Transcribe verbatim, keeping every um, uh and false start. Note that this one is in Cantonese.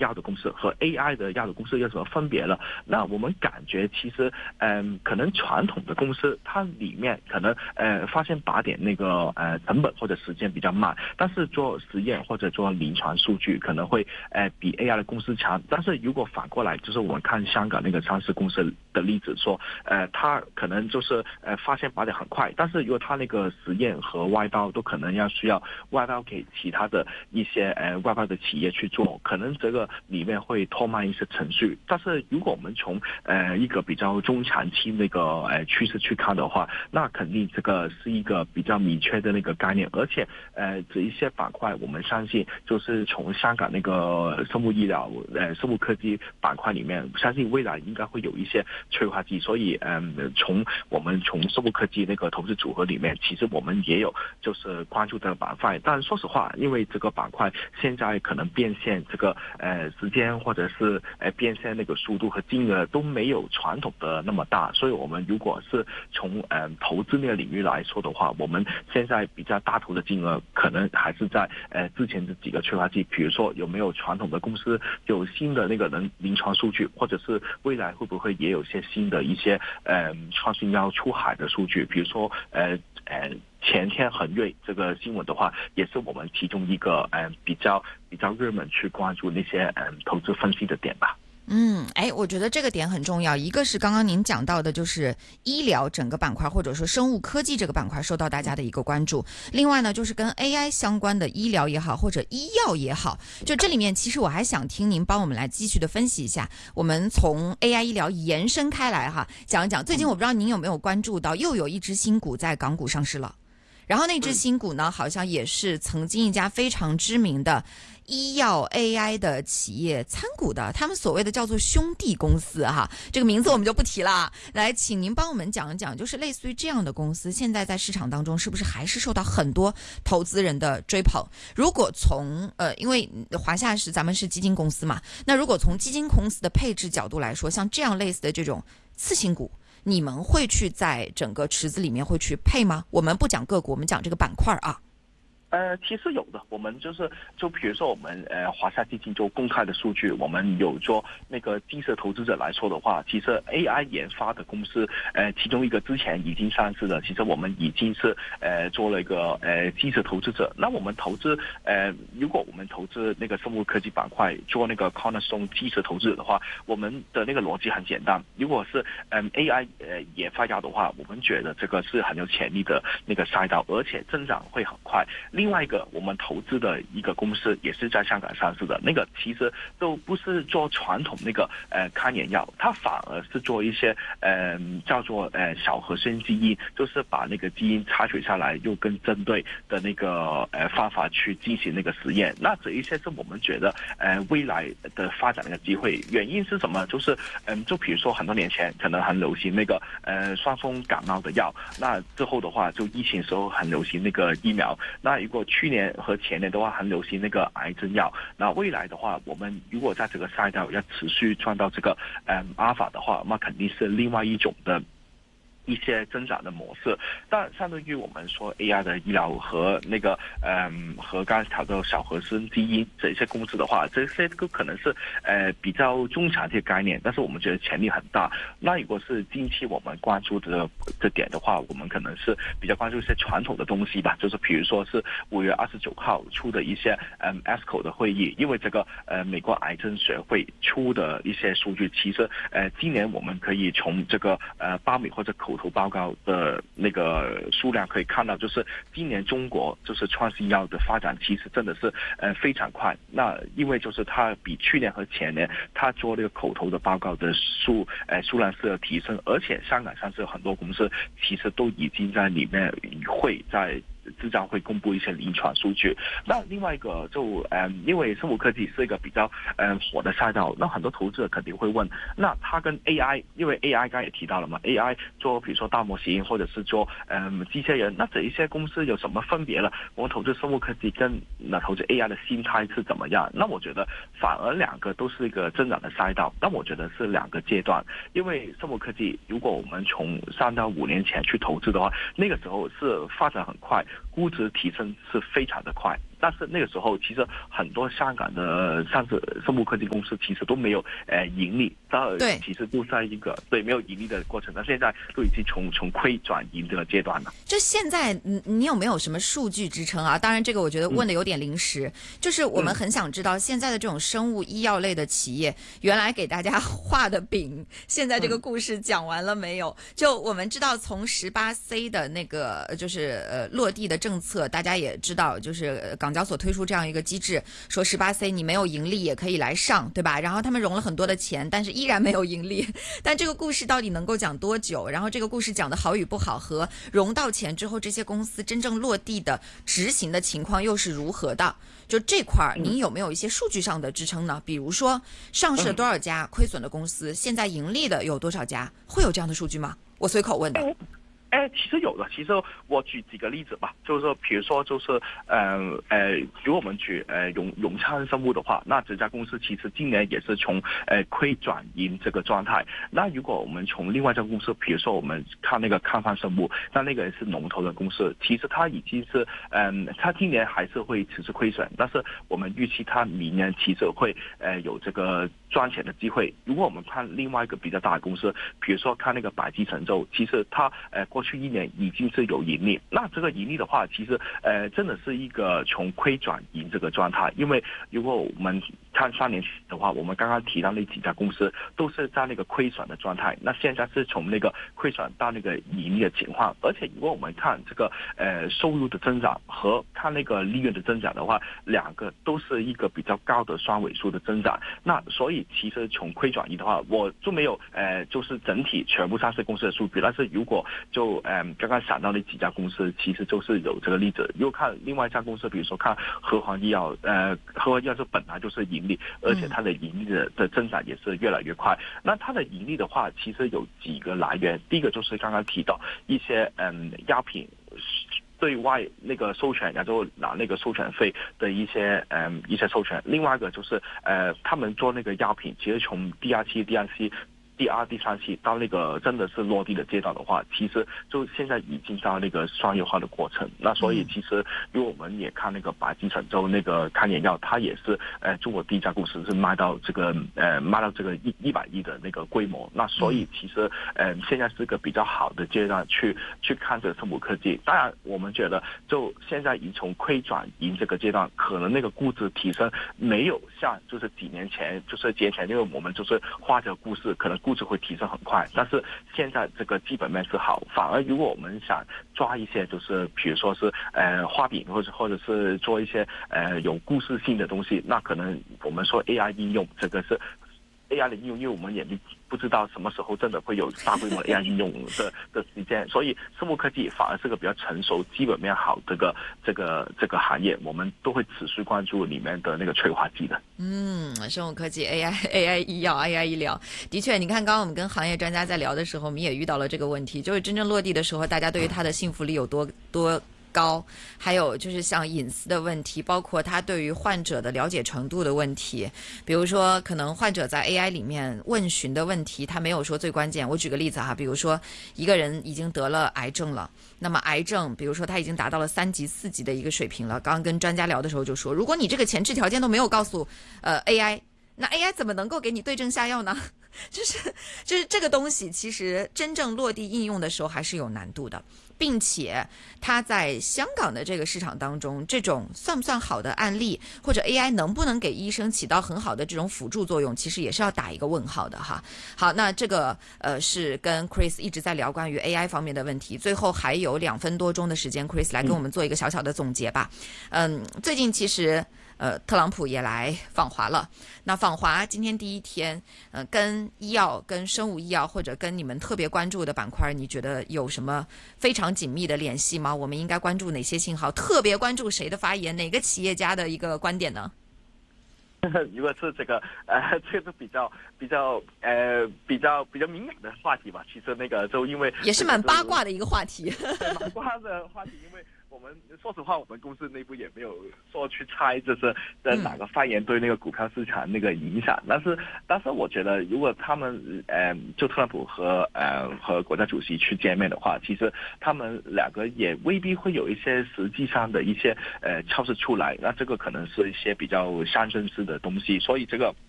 药的公司和 A I 的药的公司有什么分别了？那我们感觉其实，嗯、呃，可能传统的公司它里面可能呃发现靶点那个呃成本或者时间比较慢，但是做实验或者做临床数据可能会呃比 A I 的公司强。但是如果反过来，就是我们看香港那个上市公司的例子说，呃，它可能就是呃发现靶点很快，但是如果它那个实验和外包都可能要需要外包给其他的一些呃外包的企业去做，可能这个里面会拖慢一些程序。但是如果我们从呃一个比较中长期那个呃趋势去看的话，那肯定这个是一个比较明确的那个概念，而且呃这一些板块我们相信就是从香港那个生物医疗呃生物科技板块里面，相信未来应该会有一些催化剂，所以嗯、呃、从我们从生物科技那个投资组合里面，其实我们也有就是关注的板块。但说实话，因为这个板块现在可能变现这个呃时间或者是呃变现那个速度和金额都没有传统的那么大，所以我们如果是从呃投资那个领域来说的话，我们现在比较大头的金额可能还是在呃之前的几个催化剂，比如说有没有传统的公司有新的那个能临床数据，或者是未来会不会也有些新的一些呃创新药出海的数据，比如说呃呃前天恒瑞这个新闻的话，也是我们其中一个呃比较比较热门去关注那些呃投资分析的点吧。 嗯，哎，我觉得这个点很重要。一个是刚刚您讲到的，就是医疗整个板块，或者说生物科技这个板块受到大家的一个关注。另外呢，就是跟 A I 相关的医疗也好，或者医药也好，就这里面其实我还想听您帮我们来继续的分析一下。我们从 A I 医疗延伸开来哈，讲一讲。最近我不知道您有没有关注到，又有一只新股在港股上市了。然后那只新股呢，好像也是曾经一家非常知名的医药 A I 的企业参股的，他们所谓的叫做兄弟公司哈，这个名字我们就不提了。来，请您帮我们讲一讲，就是类似于这样的公司，现在在市场当中是不是还是受到很多投资人的追捧？如果从呃，因为华夏是咱们是基金公司嘛，那如果从基金公司的配置角度来说，像这样类似的这种次新股，你们会去在整个池子里面会去配吗？我们不讲个股，我们讲这个板块啊。 呃，其实有的，我们就是就比如说我们呃华夏基金就公开的数据，我们有做那个基石投资者来说的话，其实 A I 研发的公司，呃，其中一个之前已经上市的，其实我们已经是呃做了一个呃基石投资者。那我们投资呃，如果我们投资那个生物科技板块做那个 Cornerstone 基石投资者的话，我们的那个逻辑很简单，如果是嗯、呃、A I 呃研发药的话，我们觉得这个是很有潜力的那个赛道，而且增长会很快。另外一个我们投资的一个公司也是在香港上市的，那个其实都不是做传统那个呃抗炎药，它反而是做一些呃叫做呃小核酸基因，就是把那个基因插取下来，又更针对的那个呃方法去进行那个实验。那这一些是我们觉得呃未来的发展的机会。原因是什么？就是嗯、呃，就比如说很多年前可能很流行那个呃双风感冒的药，那之后的话就疫情时候很流行那个疫苗，那如果去年和前年的话很流行那个癌症药，那未来的话，我们如果在这个赛道要持续赚到这个嗯阿尔法的话，那肯定是另外一种的一些增长的模式。但相对于我们说 A I 的医疗和那个嗯和刚才谈到小核酸基因这些公司的话，这些都可能是呃比较中长期的概念，但是我们觉得潜力很大。那如果是近期我们关注的这点的话，我们可能是比较关注一些传统的东西吧，就是比如说是五月二十九号出的一些嗯 A S C O 的会议，因为这个呃美国癌症学会出的一些数据，其实呃今年我们可以从这个呃巴米或者口口头报告的那个数量可以看到，就是今年中国就是创新药的发展其实真的是呃非常快。那因为就是它比去年和前年它做这个口头的报告的数呃数量是有提升，而且香港上是有很多公司其实都已经在里面会在自然会公布一些临床数据。那另外一个就嗯，因为生物科技是一个比较嗯火的赛道，那很多投资者肯定会问，那它跟 A I， 因为 A I 刚才也提到了嘛 ，A I 做比如说大模型或者是做嗯机械人，那这一些公司有什么分别了？我们投资生物科技跟那投资 A I 的心态是怎么样？那我觉得反而两个都是一个增长的赛道，但我觉得是两个阶段。因为生物科技，如果我们从三到五年前去投资的话，那个时候是发展很快，估值提升是非常的快。 但是那个时候其实很多香港的上市生物科技公司其实都没有呃盈利，到其实都在一个对没有盈利的过程，那现在都已经从从亏转盈这个阶段了。 就现在你你有没有什么数据支撑啊？当然这个我觉得问的有点临时，嗯、就是我们很想知道现在的这种生物医药类的企业，原来给大家画的饼，现在这个故事讲完了没有？嗯、就我们知道从十八 C 的那个就是呃落地的政策，大家也知道，就是港交所推出这样一个机制，说十八 C 你没有盈利也可以来上，对吧？然后他们融了很多的钱，但是依然没有盈利。但这个故事到底能够讲多久？然后这个故事讲的好与不好，和融到钱之后这些公司真正落地的执行的情况又是如何的？就这块您有没有一些数据上的支撑呢？比如说上市了多少家亏损的公司，现在盈利的有多少家？会有这样的数据吗？我随口问的。 哎，其实有的。其实我举几个例子吧，就是说，比如说，就是呃呃，如果我们举呃永永昌生物的话，那这家公司其实今年也是从呃亏转盈这个状态。那如果我们从另外一家公司，比如说我们看那个康方生物，那那个也是龙头的公司，其实它已经是嗯、呃，它今年还是会持续亏损，但是我们预期它明年其实会呃有这个赚钱的机会。如果我们看另外一个比较大的公司，比如说看那个百济神州，其实它呃过去一年已经是有盈利，那这个盈利的话，其实呃真的是一个从亏转盈这个状态。因为如果我们看三年的话，我们刚刚提到那几家公司都是在那个亏损的状态，那现在是从那个亏损到那个盈利的情况。而且如果我们看这个呃收入的增长和看那个利润的增长的话，两个都是一个比较高的双位数的增长。那所以其实从亏转盈的话，我就没有呃就是整体全部上市公司的数据，但是如果就呃刚刚想到那几家公司，其实就是有这个例子。如果看另外一家公司，比如说看和黄医药，呃，和黄医药是本来就是盈利，而且它的盈利的的增长也是越来越快。那它的盈利的话，其实有几个来源。第一个就是刚刚提到一些嗯药品对外那个授权，然后拿那个授权费的一些嗯一些授权。另外一个就是呃他们做那个药品，其实从第二期、第二期。第二、第三期到那个真的是落地的阶段的话，其实就现在已经到那个商业化的过程。那所以其实，因为我们也看那个百济神州那个康眼药，它也是呃中国第一家公司是卖到这个呃卖到这个一一百亿的那个规模。那所以其实呃现在是个比较好的阶段去去看这个生物科技。当然，我们觉得就现在已从亏转盈这个阶段，可能那个估值提升没有像就是几年前就是几年前，因为我们就是画这个故事可能。估值会提升很快，但是现在这个基本面是好，反而如果我们想抓一些就是比如说是呃画饼或者或者是做一些呃有故事性的东西，那可能我们说 A I 应用这个是 A I 的应用，因为我们也不知道什么时候真的会有大规模的 A I 应用的的时间，所以生物科技反而是个比较成熟、基本面好这个这个这个行业，我们都会持续关注里面的那个催化剂的。 嗯，生物科技 A I A I 医药 A I 医疗，的确，你看刚刚我们跟行业专家在聊的时候，我们也遇到了这个问题，就是真正落地的时候，大家对于它的信服力有多多。高，还有就是像隐私的问题，包括他对于患者的了解程度的问题，比如说可能患者在 A I 里面问询的问题，他没有说最关键。我举个例子哈，比如说一个人已经得了癌症了，那么癌症，比如说他已经达到了三级、四级的一个水平了。刚刚跟专家聊的时候就说，如果你这个前置条件都没有告诉呃 A I， 那 A I 怎么能够给你对症下药呢？就是就是这个东西，其实真正落地应用的时候还是有难度的。并且它在香港的这个市场当中，这种算不算好的案例，或者 A I 能不能给医生起到很好的这种辅助作用，其实也是要打一个问号的哈。好，那这个呃是跟 Chris 一直在聊关于 A I 方面的问题，最后还有两分多钟的时间 ，Chris 来跟我们做一个小小的总结吧。嗯，最近其实呃特朗普也来访华了，那访华今天第一天，呃跟医药、跟生物医药或者跟你们特别关注的板块，你觉得有什么非常紧密的联系吗？我们应该关注哪些信号？特别关注谁的发言？哪个企业家的一个观点呢？ 如果是这个呃，这个是比较比较呃比较比较敏感的话题吧。其实那个就因为也是蛮八卦的一个话题， 蛮八卦的话题，因为。 我们说实话，我们公司内部也没有说去猜这是在哪个发言对那个股票市场那个影响，但是但是我觉得，如果他们呃就特朗普和呃和国家主席去见面的话，其实他们两个也未必会有一些实际上的一些呃超市出来，那这个可能是一些比较象征式的东西，所以这个